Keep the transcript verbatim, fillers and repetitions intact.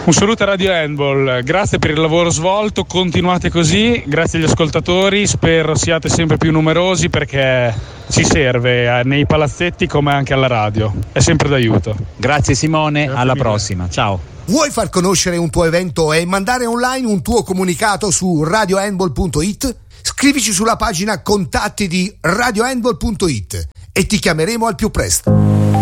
Un saluto a Radio Handball, grazie per il lavoro svolto, continuate così, grazie agli ascoltatori, spero siate sempre più numerosi perché ci serve nei palazzetti come anche alla radio, è sempre d'aiuto. Grazie Simone, grazie alla mille. Prossima, ciao. Vuoi far conoscere un tuo evento e mandare online un tuo comunicato su radio handball punto it? Scrivici sulla pagina contatti di radio handball punto it e ti chiameremo al più presto.